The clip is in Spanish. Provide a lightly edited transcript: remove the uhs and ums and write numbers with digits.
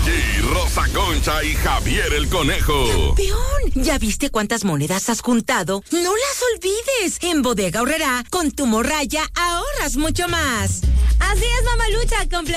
G, Rosa Concha y Javier el Conejo. ¡Campeón! ¿Ya viste cuántas monedas has juntado? ¡No las olvides! En Bodega Aurrerá, con tu morralla ahorras mucho más. Así es, mamalucha, completa